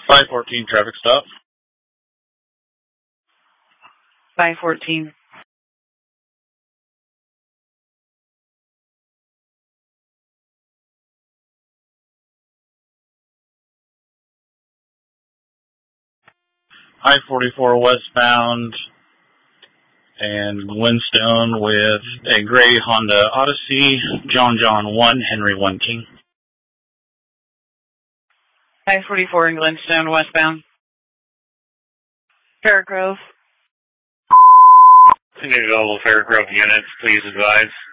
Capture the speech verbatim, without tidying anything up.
five fourteen traffic stop. five fourteen. I forty-four westbound and Glenstone with a gray Honda Odyssey, John John one, Henry one King. I forty-four in Glenstone westbound. Fairgrove. Any available Fairgrove units, please advise.